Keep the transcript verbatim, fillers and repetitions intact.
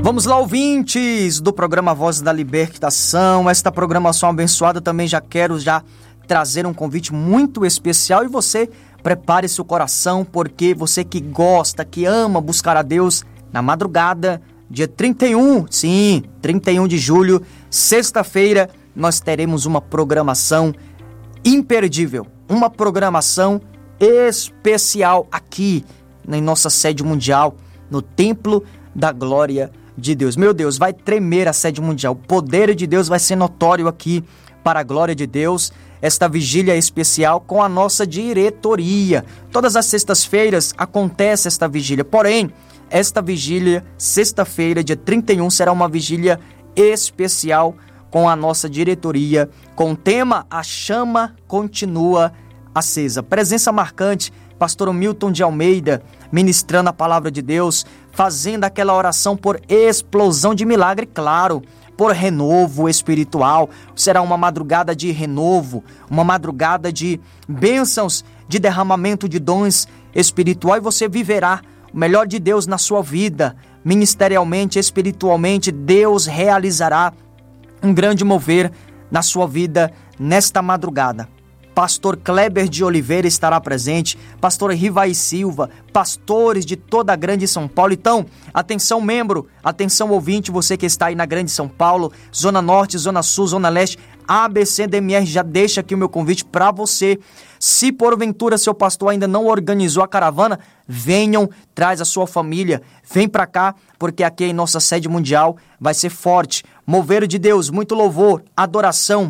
Vamos lá, ouvintes do programa Voz da Libertação. Esta programação abençoada também já quero já trazer um convite muito especial e você prepare seu coração, porque você que gosta, que ama buscar a Deus, na madrugada, dia trinta e um, sim, trinta e um de julho, sexta-feira, nós teremos uma programação imperdível, uma programação especial aqui na nossa sede mundial, no Templo da Glória de Deus. Meu Deus, vai tremer a sede mundial, o poder de Deus vai ser notório aqui para a glória de Deus. Esta vigília especial com a nossa diretoria. Todas as sextas-feiras acontece esta vigília, porém, esta vigília, sexta-feira, dia trinta e um, será uma vigília especial com a nossa diretoria, com o tema A Chama Continua Acesa. Presença marcante, pastor Milton de Almeida, ministrando a palavra de Deus, fazendo aquela oração por explosão de milagre, claro, por renovo espiritual. Será uma madrugada de renovo, uma madrugada de bênçãos, de derramamento de dons espirituais, e você viverá o melhor de Deus na sua vida, ministerialmente, espiritualmente. Deus realizará um grande mover na sua vida nesta madrugada. Pastor Kleber de Oliveira estará presente, pastor Rivai Silva, pastores de toda a Grande São Paulo. Então, atenção membro, atenção ouvinte, você que está aí na Grande São Paulo, Zona Norte, Zona Sul, Zona Leste, A B C D M R, já deixa aqui o meu convite para você. Se porventura seu pastor ainda não organizou a caravana, venham, traz a sua família, vem para cá, porque aqui em nossa sede mundial vai ser forte. Mover de Deus, muito louvor, adoração,